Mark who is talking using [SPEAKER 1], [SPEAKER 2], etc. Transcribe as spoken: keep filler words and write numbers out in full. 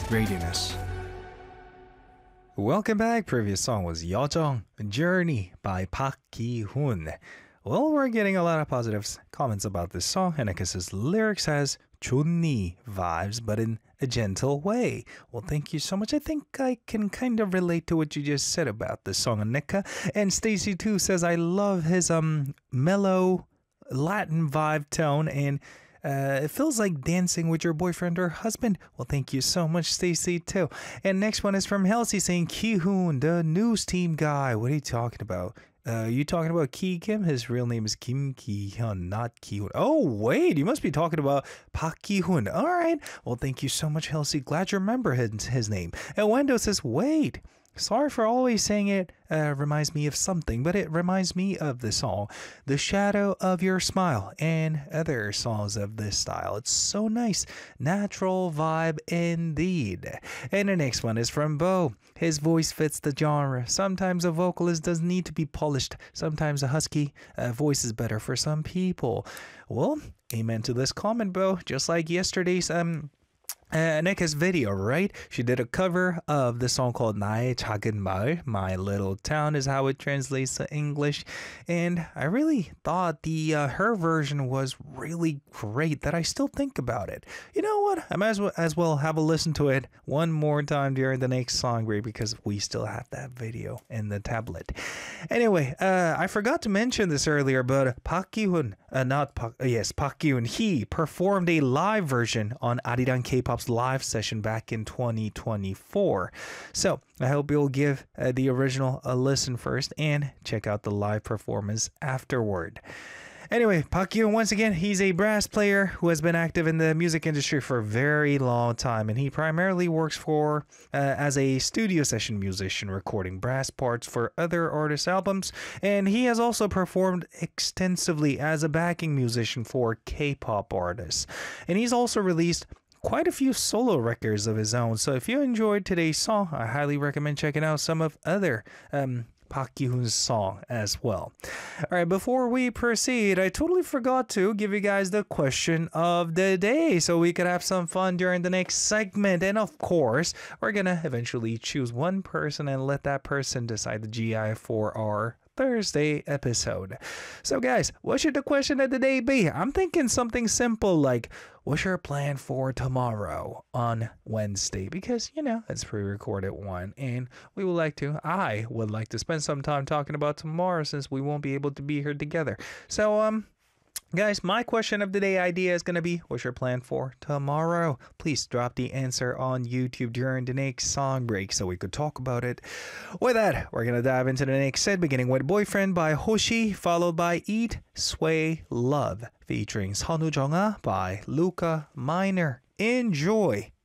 [SPEAKER 1] Readiness. Welcome back. Previous song was Yeojong, Journey by Park Ki-hoon. Well, we're getting a lot of positive comments about this song. Aneka's lyrics has chunni vibes, but in a gentle way. Well, thank you so much. I think I can kind of relate to what you just said about this song, Aneka. And Stacy too says, I love his um mellow Latin vibe tone, and Uh, it feels like dancing with your boyfriend or husband. Well, thank you so much, Stacy, too. And next one is from Halsey saying, Ki-hoon, the news team guy. What are you talking about? Uh, you talking about Ki Kim? His real name is Kim Ki-hyun, not Ki-hoon. Oh, wait, you must be talking about Park Ki-hoon. All right. Well, thank you so much, Halsey. Glad you remember his, his name. And Wendo says, wait. Sorry for always saying it uh, reminds me of something, but it reminds me of the song The Shadow of Your Smile and other songs of this style. It's so nice. Natural vibe indeed. And the next one is from Bo. His voice fits the genre. Sometimes a vocalist doesn't need to be polished. Sometimes a husky uh, voice is better for some people. Well, amen to this comment, Bo. Just like yesterday's um Uh, Aneka's video, right? She did a cover of the song called 나의 작은 마을, My Little Town is how it translates to English. And I really thought the uh, her version was really great, that I still think about it. You know what? I might as well, as well have a listen to it one more time during the next song break, because we still have that video in the tablet. Anyway, uh, I forgot to mention this earlier, but Park Ki-hoon, uh, not Park, uh, yes, Park Ki-hoon, he performed a live version on Arirang K-pop live session back in twenty twenty-four. So I hope you'll give uh, the original a listen first and check out the live performance afterward. Anyway, Park Ki-hoon, once again, he's a brass player who has been active in the music industry for a very long time, and he primarily works for uh, as a studio session musician, recording brass parts for other artists' albums, and he has also performed extensively as a backing musician for K-pop artists. And he's also released quite a few solo records of his own. So if you enjoyed today's song, I highly recommend checking out some of other um, Park Ki-hoon's song as well. All right, before we proceed, I totally forgot to give you guys the question of the day so we could have some fun during the next segment. And of course, we're gonna eventually choose one person and let that person decide the G I for our Thursday episode. So guys, what should the question of the day be? I'm thinking something simple like, what's your plan for tomorrow on Wednesday? Because, you know, it's pre-recorded one, and we would like to, I would like to spend some time talking about tomorrow since we won't be able to be here together. So, um, guys, my question of the day idea is going to be, what's your plan for tomorrow? Please drop the answer on YouTube during the next song break so we could talk about it. With that, we're going to dive into the next set, beginning with Boyfriend by Hoshi, followed by Eat, Sway, Love, featuring 선우 정아 by Luca Minor. Enjoy!